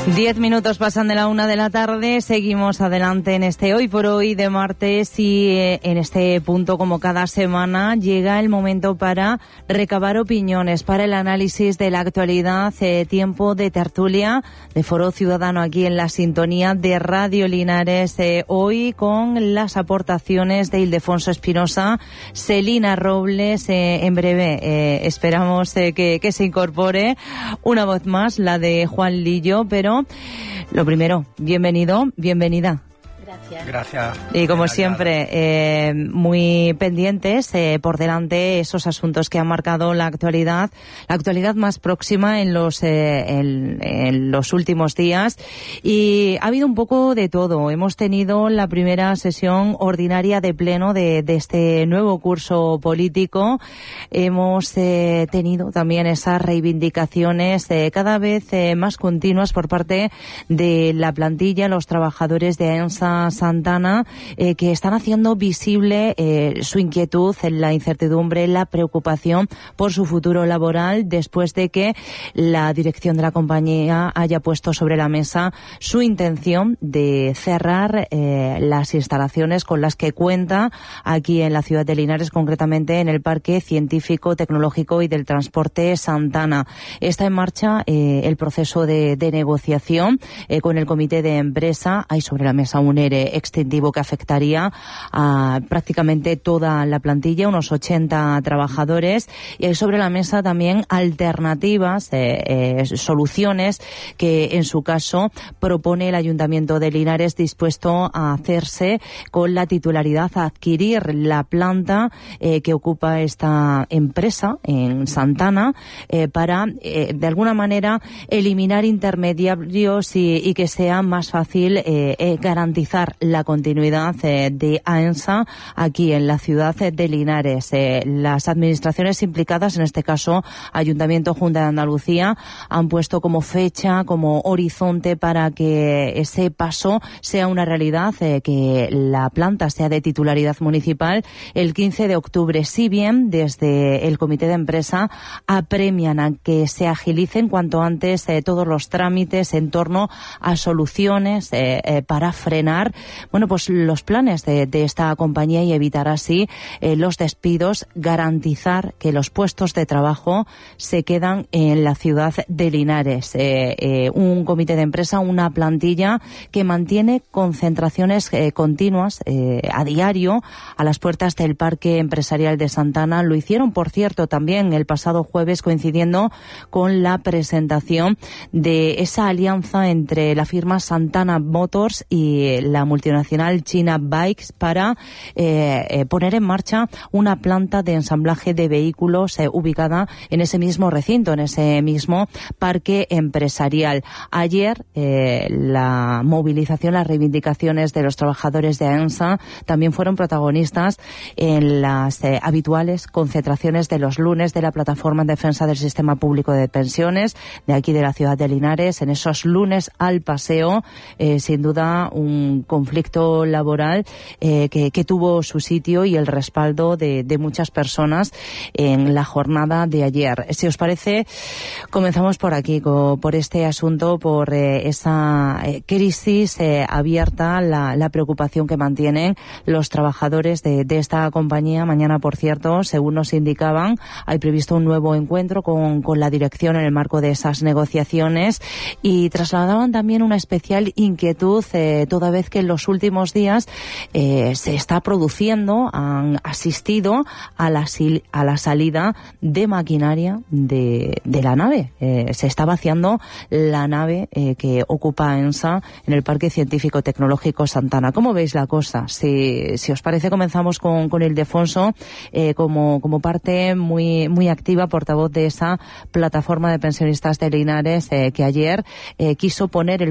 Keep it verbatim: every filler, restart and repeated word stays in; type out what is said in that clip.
Diez minutos pasan de la una de la tarde, seguimos adelante en este Hoy por Hoy de martes y eh, en este punto, como cada semana, llega el momento para recabar opiniones, para el análisis de la actualidad, eh, tiempo de tertulia, de Foro Ciudadano aquí en la sintonía de Radio Linares, eh, hoy con las aportaciones de Ildefonso Espinosa, Celina Robles, eh, en breve eh, esperamos eh, que, que se incorpore una voz más, la de Juan Lillo, pero lo primero, bienvenido, bienvenida. Gracias. Gracias. Y como siempre, eh, muy pendientes, eh, por delante esos asuntos que han marcado la actualidad, la actualidad más próxima en los eh, en, en los últimos días. Y ha habido un poco de todo. Hemos tenido la primera sesión ordinaria de pleno de, de este nuevo curso político. Hemos eh, tenido también esas reivindicaciones eh, cada vez eh, más continuas por parte de la plantilla, los trabajadores de AENSA Santana, eh, que están haciendo visible eh, su inquietud, la incertidumbre, la preocupación por su futuro laboral después de que la dirección de la compañía haya puesto sobre la mesa su intención de cerrar eh, las instalaciones con las que cuenta aquí en la ciudad de Linares, concretamente en el Parque Científico, Tecnológico y del Transporte Santana. Está en marcha eh, el proceso de, de negociación eh, con el comité de empresa. Hay sobre la mesa un E R E extensivo que afectaría a prácticamente toda la plantilla, unos ochenta trabajadores, y hay sobre la mesa también alternativas, eh, eh, soluciones que en su caso propone el Ayuntamiento de Linares, dispuesto a hacerse con la titularidad, a adquirir la planta eh, que ocupa esta empresa en Santana eh, para eh, de alguna manera eliminar intermediarios y, y que sea más fácil eh, eh, garantizar la continuidad eh, de AENSA aquí en la ciudad de Linares. Eh, las administraciones implicadas, en este caso Ayuntamiento, Junta de Andalucía, han puesto como fecha, como horizonte para que ese paso sea una realidad, eh, que la planta sea de titularidad municipal el quince de octubre. Si bien desde el comité de empresa apremian a que se agilicen cuanto antes eh, todos los trámites en torno a soluciones eh, eh, para frenar bueno, pues los planes de, de esta compañía y evitar así eh, los despidos, garantizar que los puestos de trabajo se quedan en la ciudad de Linares. Eh, eh, un comité de empresa, una plantilla que mantiene concentraciones eh, continuas eh, a diario a las puertas del Parque Empresarial de Santana. Lo hicieron, por cierto, también el pasado jueves, coincidiendo con la presentación de esa alianza entre la firma Santana Motors y la multinacional China Bikes para eh, eh, poner en marcha una planta de ensamblaje de vehículos eh, ubicada en ese mismo recinto, en ese mismo parque empresarial. Ayer eh, la movilización, las reivindicaciones de los trabajadores de AENSA también fueron protagonistas en las eh, habituales concentraciones de los lunes de la Plataforma en Defensa del Sistema Público de Pensiones de aquí de la ciudad de Linares. En esos lunes al paseo, eh, sin duda un conflicto laboral eh, que, que tuvo su sitio y el respaldo de, de muchas personas en la jornada de ayer. Si os parece, comenzamos por aquí, co, por este asunto, por eh, esa eh, crisis eh, abierta, la, la preocupación que mantienen los trabajadores de, de esta compañía. Mañana, por cierto, según nos indicaban, hay previsto un nuevo encuentro con, con la dirección en el marco de esas negociaciones, y trasladaban también una especial inquietud eh, toda vez que en los últimos días eh, se está produciendo, han asistido a la, a la salida de maquinaria de, de la nave. Eh, se está vaciando la nave eh, que ocupa AENSA en el Parque Científico Tecnológico Santana. ¿Cómo veis la cosa? Si, si os parece, comenzamos con, con Ildefonso eh, como, como parte muy, muy activa, portavoz de esa plataforma de pensionistas de Linares eh, que ayer eh, quiso poner el